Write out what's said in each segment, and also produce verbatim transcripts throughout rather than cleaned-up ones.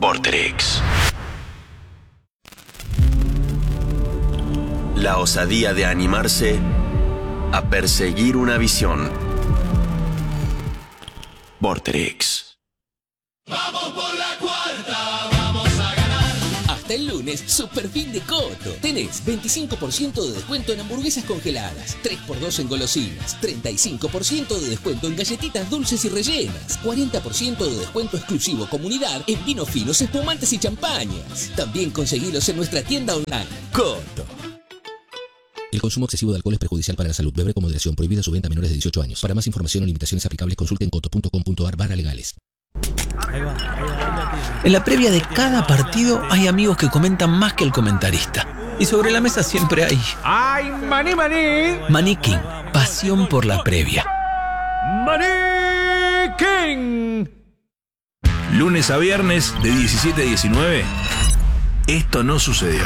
Vorterix. La osadía de animarse a perseguir una visión. Vorterix. Vamos por la cuarta, vamos a ganar. Hasta el lunes, super fin de Coto. Tenés veinticinco por ciento de descuento en hamburguesas congeladas, tres por dos en golosinas, treinta y cinco por ciento de descuento en galletitas dulces y rellenas, cuarenta por ciento de descuento exclusivo comunidad en vinos finos, espumantes y champañas. También conseguilos en nuestra tienda online. Coto. El consumo excesivo de alcohol es perjudicial para la salud. Beber con moderación. Prohibida su venta a menores de dieciocho años. Para más información o limitaciones aplicables, consulte en coto punto com punto ar barra legales. Ahí va, ahí va. En la previa de cada partido hay amigos que comentan más que el comentarista. Y sobre la mesa siempre hay... ¡Ay, maní, maní! Maní King. Pasión por la previa. ¡Maní King! Lunes a viernes de diecisiete a diecinueve. Esto no sucedió.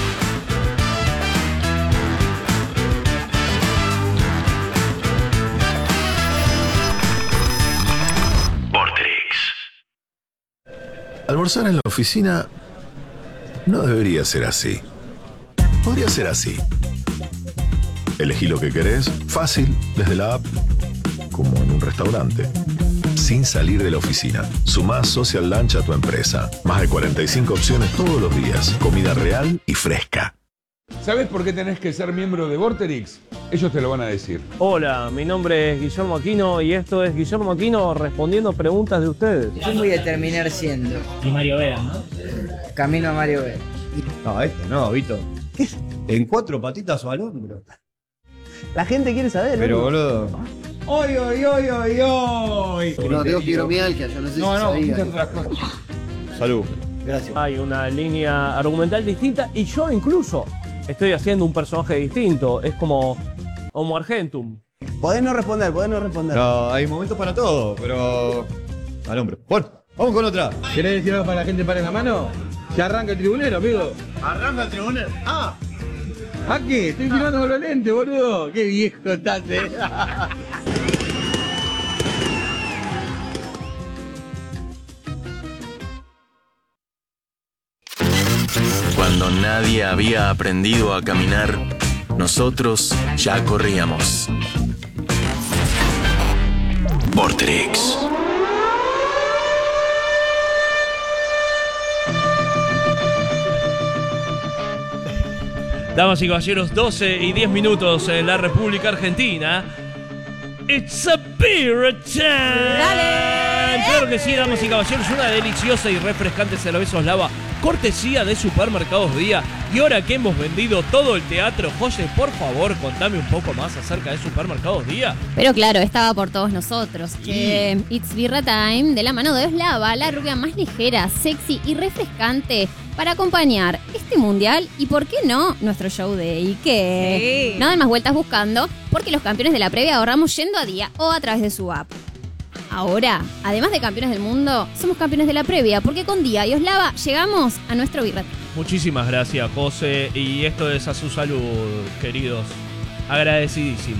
Almorzar en la oficina no debería ser así. Podría ser así. Elegí lo que querés, fácil, desde la app, como en un restaurante. Sin salir de la oficina. Sumá Social Lunch a tu empresa. Más de cuarenta y cinco opciones todos los días. Comida real y fresca. ¿Sabes por qué tenés que ser miembro de Vorterix? Ellos te lo van a decir. Hola, mi nombre es Guillermo Aquino y esto es Guillermo Aquino respondiendo preguntas de ustedes. Yo voy a terminar siendo. Y Mario Vera, ¿no? Camino a Mario Vera. No, este no, Vito. ¿Qué? En cuatro patitas o al hombro. La gente quiere saber. Pero, ¿no? boludo. ¡Oy, oy, oy, oy, oy! No, digo fibromialgia, yo no sé no, si no, sabía. No, Salud. Gracias. Hay una línea argumental distinta y yo incluso estoy haciendo un personaje distinto. Es como Homo Argentum. Podés no responder, podés no responder. No, hay momentos para todo, pero... al hombro. Bueno, vamos con otra. ¿Querés decir algo para la gente para la mano? Que arranca el tribunero, amigo. Arranca el tribunero. Ah. ¿A qué? Estoy filmando con los lentes, boludo. Qué viejo estás, eh. Cuando nadie había aprendido a caminar, nosotros ya corríamos. Vorterix. Damas y caballeros, doce y diez minutos en la República Argentina. It's a beer time. ¡Dale! Claro que sí, damas y caballeros, una deliciosa y refrescante cerveza Oslava, cortesía de Supermercados Día. Y ahora que hemos vendido todo el teatro, José, por favor, contame un poco más acerca de Supermercados Día. Pero claro, estaba por todos nosotros. Que It's Birra Time, de la mano de Oslava, la rubia más ligera, sexy y refrescante para acompañar este mundial y, ¿por qué no?, nuestro show de Ike. Sí. No den más vueltas buscando, porque los campeones de la previa ahorramos yendo a Día o a través de su app. Ahora, además de campeones del mundo, somos campeones de la previa, porque con Día y Oslava llegamos a nuestro Birra Time. Muchísimas gracias, José. Y esto es a su salud, queridos. Agradecidísimo.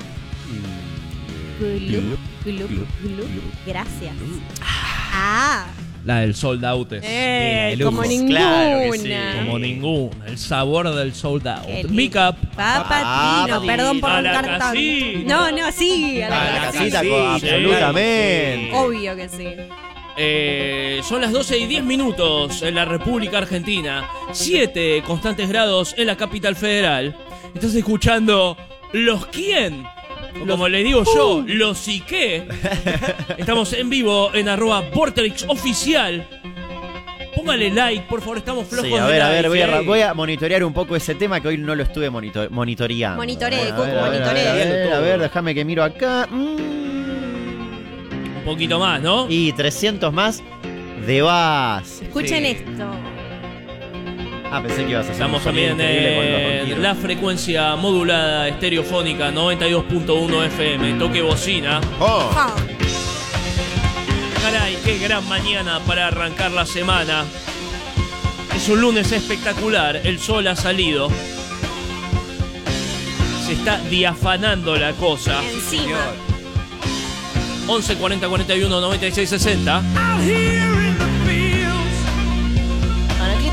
Glup, glup, glup. Gracias. Ah. La del sold out es eh, de como lujo. ninguna. Claro que sí. Como ninguna. El sabor del sold out. Mic up. Papatino, perdón por roncar tanto. No, no, sí. A la, a la casita, casita, sí, absolutamente. Sí. Obvio que sí. Eh, son las doce y diez minutos en la República Argentina. siete constantes grados en la capital federal. Estás escuchando Los Quién. O como le digo yo, uh. Los y qué. Estamos en vivo en arroba Vorterix Oficial. Póngale like, por favor, estamos flojos sí, a de ver, like. a ver, voy a, ¿eh? voy a monitorear un poco ese tema que hoy no lo estuve monitor, monitoreando. Monitoree, a Coco, ver, a ver, monitoree. A ver, a ver, a ver, déjame que miro acá. Mm. Un poquito más, ¿no? Y trescientos más de base. Escuchen sí. esto. Ah, pensé que ibas a hacer Estamos también en la frecuencia modulada estereofónica noventa y dos punto uno F M. Toque bocina. Oh. Oh. Caray, qué gran mañana para arrancar la semana. Es un lunes espectacular. El sol ha salido. Se está diafanando la cosa. Encima. once cuarenta cuarenta y uno noventa y seis sesenta.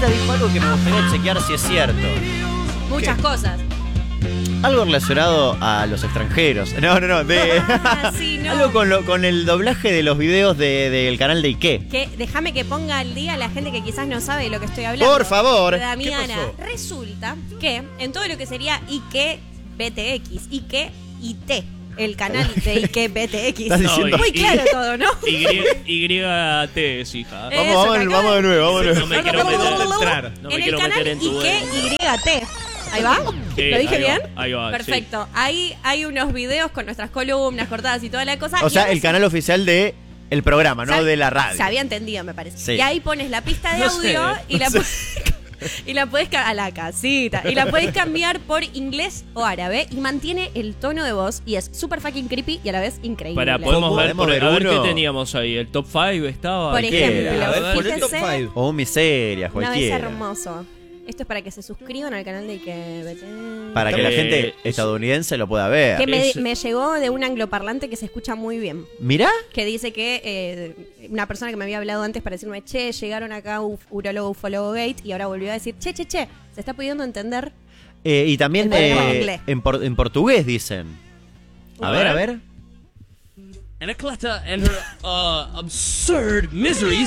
Nachita dijo algo que me gustaría chequear si es cierto. Muchas cosas. Algo relacionado a los extranjeros. No, no, no. De... Ah, sí, no. Algo con, lo, con el doblaje de los videos del de, canal de Ike. Que déjame que ponga al día a la gente que quizás no sabe de lo que estoy hablando. Por favor. Damiana, resulta que en todo lo que sería Ike B T X, Ike I T, el canal de Ike B T X. ¿Estás diciendo? Muy claro todo, ¿no? Y T es hija. Vamos, Eso, vamos, vamos de nuevo, vamos de nuevo. No me quiero meter entrar. No me en quiero el canal meter en tu Ike Y T. ¿Ahí va? Sí, ¿Lo dije ahí bien? Va, ahí va, Perfecto. Sí. Ahí hay unos videos con nuestras columnas cortadas y toda la cosa. O sea, el canal oficial de el programa, no de la radio. Se había entendido, me parece. Sí. Y ahí pones la pista de No audio sé, y, la no y la puedes a la casita y la puedes cambiar por inglés o árabe y mantiene el tono de voz y es super fucking creepy y a la vez increíble. Para, podemos ver, por, ver a ver uno? qué teníamos ahí. El top cinco estaba. Por ejemplo, a ver, pon el top cinco. O miseria, No, es cualquiera. hermoso. Esto es para que se suscriban al canal de Ike. Para que la Eh, gente estadounidense lo pueda ver. Que me, me llegó de un angloparlante que se escucha muy bien. ¿Mirá? Que dice que eh, una persona que me había hablado antes para decirme, che, llegaron acá uf, Urologo Ufólogo Gate y ahora volvió a decir, che, che, che, se está pudiendo entender. Eh, y también El programa en eh, inglés. en, por- en portugués dicen. A ver, a ver. Anacleta and her uh, absurd miseries.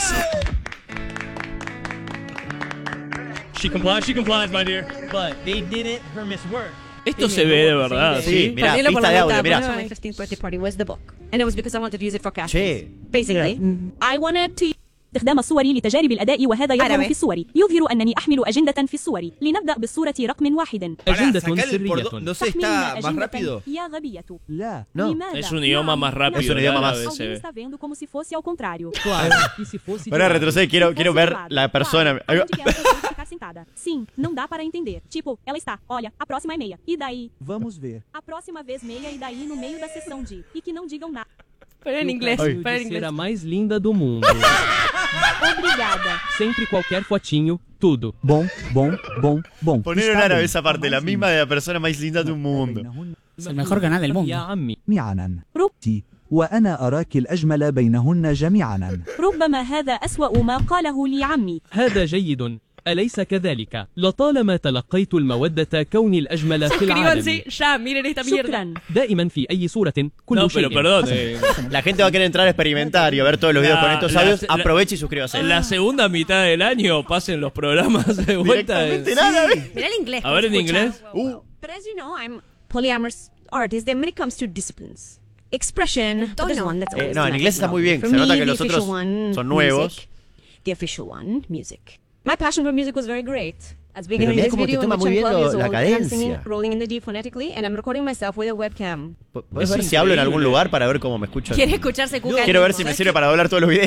She complies, she complies, my dear. But they did it for Miss Work. Esto se ve de verdad, Sí, ¿sí? mirá, pista de audio, mirá. My fifteenth birthday party was the book, and it was because I wanted to use it for casting. Che. Basically, I wanted to. استخدام الصور لتجارب الأداء وهذا يظهر عربي. في الصور يظهر أنني أحمل أجندة في الصور لنبدأ بالصورة رقم واحد أجندة سرية. No sé, está más rápido. يا غبية لا No. Es un idioma más rápido. Es un idioma la más- árabe, se Alguém ve. está vendo como se fosse ao contrário. Claro. E se fosse. Ahora retrocede, quiero, quiero ver la persona. Ahí va. Onde que ela consegue ficar sentada? Sim, não dá para entender. Tipo, ela está, olha, a próxima é meia. E daí? Vamos ver. A próxima vez meia e daí no meio da sessão de. E que não digam nada. Pero en inglés, Eu pero en de inglés. ser a mais linda do mundo. Obrigada. Sempre qualquer fotinho, tudo. Bom, bom, bom, bom. Poner en árabe esa parte, la misma de la persona más linda del mundo. Es el mejor canal del mundo. يا عمي. جميعا. وأنا أراك الأجمل بينهن جميعا. ربما هذا أسوأ ما قاله لي عمي. هذا جيد. أليس كذلك؟ لطالما تلقيت المودة كوني الأجمل في العالم. Suscríbanse ya, miren esta mierda. دائما في أي صورة كل No, شيء pero perdón. حسن. eh, La gente va a querer entrar a experimentar y a ver todos los videos La- con estos la- audios. la- Aproveche y suscríbase. En la segunda mitad del año pasen los programas de vuelta. Directamente en- en árabe. Mirá el inglés. A ver en ¿cómo se inglés. escucha? Uh, But as you know, I'm polyamorous artist. And when it comes to disciplines, expression, tono. there's one that's Eh, always no, en like, inglés está no. muy bien. For Se nota me, que the los official otros one, son nuevos. music. The official one, music. My passion for music was very great. As Pero beginning mirá this cómo te video in toma which muy I'm bien twelve lo- years la old, and I'm singing cadencia. rolling in the D phonetically, and I'm recording myself with a webcam. ¿Puedes Es ver si hablo en algún increíble. lugar para ver cómo me escucho? Quiere escucharse Cuca. Quiero ver si me sirve para doblar todos los videos.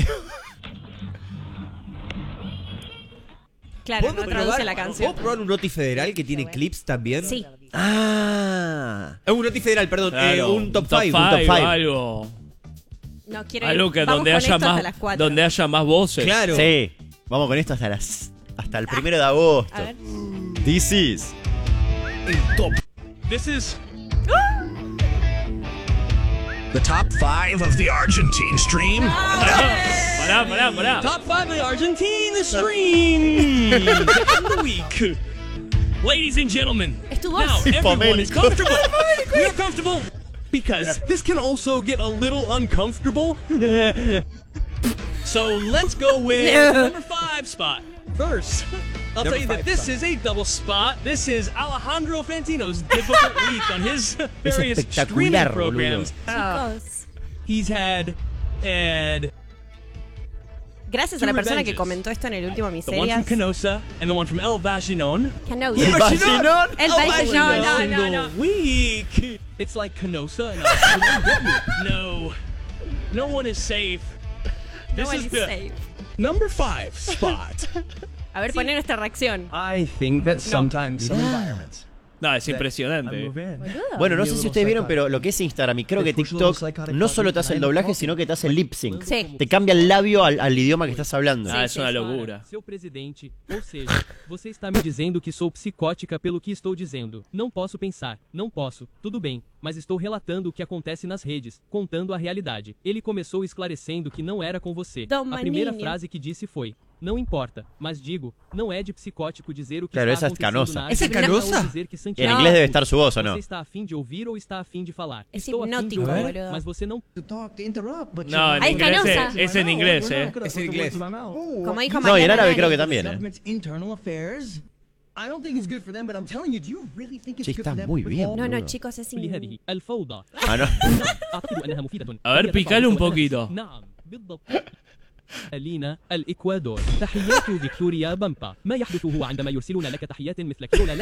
Claro, no traduce la canción. ¿Puedo probar un Noti Federal que tiene clips también? Sí. Ah. Eh, un Noti Federal, perdón. Claro, eh, un top top cinco. un top five, five. algo. No quiero Algo ir. que Vamos donde con haya esto hasta más las cuatro. donde haya más voces. Claro. Sí. Vamos con esto hasta las hasta el primero de agosto. A ver. This is This is The top five of the Argentine stream. Pará, pará, pará. Top five of the Argentine streams of the week. Ladies and gentlemen, Es tu now voz. everyone is comfortable. We are comfortable because this can also get a little uncomfortable. So let's go with number five spot. First, I'll Number tell you that five this spot. is a double spot. This is Alejandro Fantino's difficult week on his various streaming espectacular, programs. Chicos. He's had and Gracias a la persona que comentó esto en el último the one from Miserias. Canosa and the one from El Vaginon. Canosa. El Vaginón. El Vaginón. No, no, Single no. week. It's like Canosa and I No. No one is safe. No This one is is the safe. number five spot. A ver, poné nuestra reacción. I think that sometimes some environments. No, es impresionante. Bueno, no sé si ustedes vieron, pero lo que es Instagram y creo que TikTok no solo te hace el doblaje, sino que te hace el lip sync. Sí. Te cambia el labio al, al idioma que estás hablando. Ah, es una locura. Seu presidente, ou seja, você está me dizendo que sou psicótica pelo que estou dizendo. Não posso pensar, não posso, tudo bem, mas estou relatando o que acontece nas redes, contando a realidade. Ele começou esclarecendo que não era com você. Dom A primeira Maninho. frase que disse foi: Não importa, mas digo, não é de psicótico dizer o que Claro, está esa es acontecendo canosa. na ¿Esa Ásia es ou canosa? dizer que Santiago En inglés debe estar su voz, ¿o no? Você está afim de ouvir ou está afim de falar? Es Estou afim de hipnótico, ouvir, boludo. mas você não... No, en Ahí inglés canosa. es, es en inglés, eh. Es en inglés. Como dijo No, y en Mariana árabe Nani. creo que también, ¿eh? Government's internal affairs. I don't think it's good for them, but I'm telling you, do you really think it's Che, good está for them? muy with bien, all- No, no, boludo. chicos, es لهذه in... الفوضى. Ah, no. أعتقد أنها مفيدة. A ver, هي picale تفعل un poquito. نعم بالضبط. ألينا الإكوادور. تحيات فيكتوريا بامبا. ما يحدث هو عندما يرسلون لك تحيات مثل كيرولا